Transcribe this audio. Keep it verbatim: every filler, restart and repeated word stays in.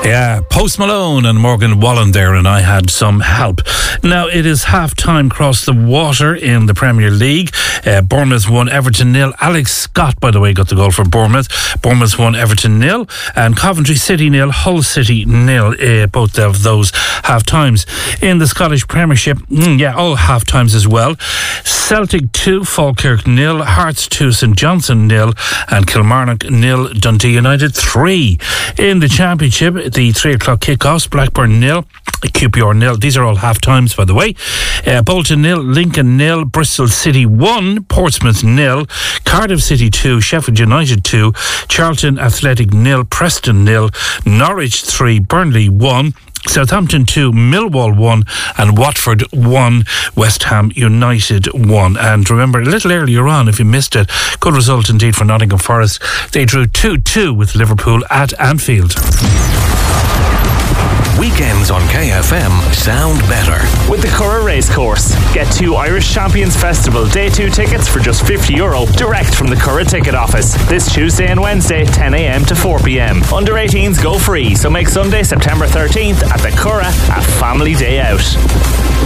Yeah, Post Malone and Morgan Wallen there, and I had some help. Now, it is half-time across the water in the Premier League. Uh, Bournemouth won, Everton nil. Alex Scott, by the way, got the goal for Bournemouth. Bournemouth won, Everton nil. And Coventry City nil, Hull City nil. Uh, both of those half-times. In the Scottish Premiership, mm, yeah, all half-times as well. Celtic two, Falkirk nil. Hearts two, St Johnstone nil. And Kilmarnock nil, Dundee United three. In the Championship, the three o'clock kickoffs, Blackburn nil, Q P R nil. These are all half times, by the way. Uh, Bolton nil, Lincoln nil, Bristol City one, Portsmouth nil, Cardiff City two, Sheffield United two, Charlton Athletic nil, Preston nil, Norwich three, Burnley one, Southampton two, Millwall one, and Watford one, West Ham United one. And remember, a little earlier on, if you missed it, good result indeed for Nottingham Forest. They drew two two with Liverpool at Anfield. Weekends on K F M sound better with the Curragh Racecourse. Get two Irish Champions Festival Day two tickets for just fifty euro direct from the Curragh ticket office this Tuesday and Wednesday ten a.m. to four p.m. Under eighteens go free, so make Sunday September thirteenth at the Curragh a family day out.